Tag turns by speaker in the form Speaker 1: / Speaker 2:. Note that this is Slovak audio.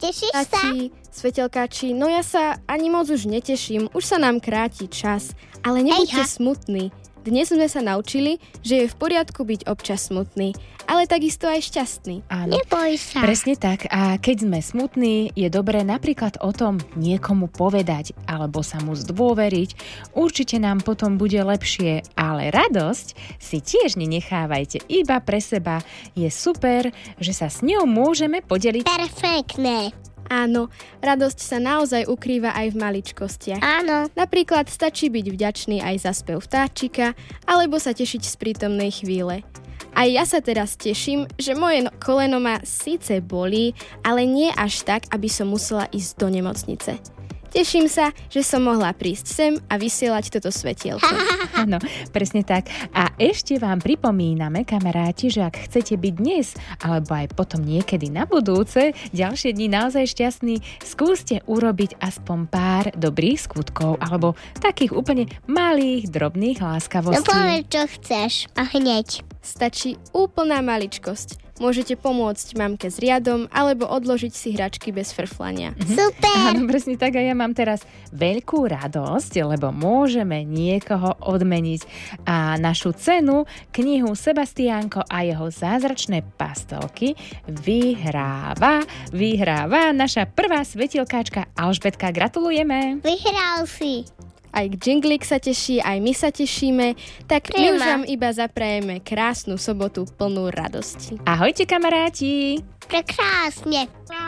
Speaker 1: Tešíš sa?
Speaker 2: Tati, svetelkáči, no ja sa ani moc už neteším, už sa nám kráti čas, ale nebuďte smutní. Dnes sme sa naučili, že je v poriadku byť občas smutný, ale takisto aj šťastný.
Speaker 3: Áno,
Speaker 1: Neboj sa.
Speaker 3: presne tak. A keď sme smutní, je dobré napríklad o tom niekomu povedať alebo sa mu zdôveriť. Určite nám potom bude lepšie, ale radosť si tiež nenechávajte iba pre seba. Je super, že sa s ňou môžeme podeliť.
Speaker 1: Perfektné.
Speaker 2: Áno, radosť sa naozaj ukrýva aj v maličkostiach.
Speaker 1: Áno.
Speaker 2: Napríklad stačí byť vďačný aj za spev vtáčika, alebo sa tešiť z prítomnej chvíle. Aj ja sa teraz teším, že moje koleno ma síce bolí, ale nie až tak, aby som musela ísť do nemocnice. Teším sa, že som mohla prísť sem a vysielať toto svetielko.
Speaker 3: Áno, presne tak. A ešte vám pripomíname, kamaráti, že ak chcete byť dnes, alebo aj potom niekedy na budúce, ďalšie dni naozaj šťastný, skúste urobiť aspoň pár dobrých skutkov, alebo takých úplne malých, drobných láskavostí.
Speaker 1: No povedz, čo chceš a hneď.
Speaker 2: Stačí úplná maličkosť. Môžete pomôcť mamke s riadom alebo odložiť si hračky bez frflania.
Speaker 1: Super.
Speaker 3: Áno, presne tak a ja mám teraz veľkú radosť, lebo môžeme niekoho odmeniť. A našu cenu, knihu Sebastiánko a jeho zázračné pastelky vyhráva naša prvá svetielkáčka Alžbetka. Gratulujeme!
Speaker 1: Vyhral si.
Speaker 2: Aj Džinglik sa teší, aj my sa tešíme, tak my už vám iba zaprajeme krásnu sobotu plnú radosti.
Speaker 3: Ahojte, kamaráti!
Speaker 1: Prekrásne.